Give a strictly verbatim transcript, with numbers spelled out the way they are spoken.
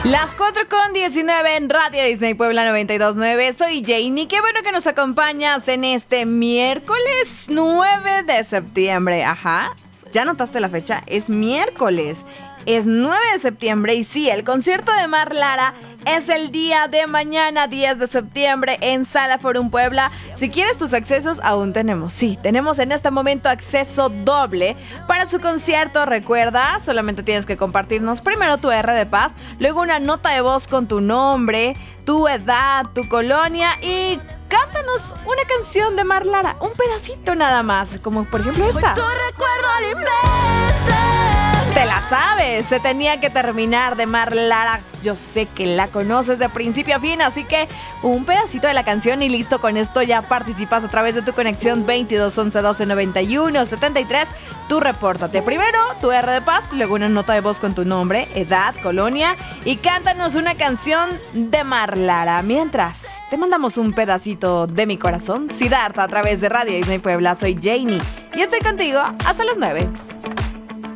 Las cuatro con diecinueve en Radio Disney Puebla noventa y dos punto nueve. Soy Janie. Qué bueno que nos acompañas en este miércoles nueve de septiembre. Ajá. ¿Ya notaste la fecha? Es miércoles. Es nueve de septiembre y sí, el concierto de Mar Lara es el día de mañana, diez de septiembre, en Sala Forum Puebla. Si quieres tus accesos, aún tenemos. Sí, tenemos en este momento acceso doble para su concierto. Recuerda, solamente tienes que compartirnos primero tu R de Paz, luego una nota de voz con tu nombre, tu edad, tu colonia y cántanos una canción de Mar Lara, un pedacito nada más, como por ejemplo esta. Tu recuerdo alimenta. Te la sabes, se tenía que terminar de Mar Lara. Yo sé que la conoces de principio a fin, así que un pedacito de la canción y listo. Con esto ya participas a través de tu conexión veintidós once doce noventa y uno setenta y tres. Tú repórtate primero tu R de Paz, luego una nota de voz con tu nombre, edad, colonia y cántanos una canción de Mar Lara. Mientras, te mandamos un pedacito de mi corazón, Siddhartha, a través de Radio Disney Puebla. Soy Janie y estoy contigo hasta las nueve.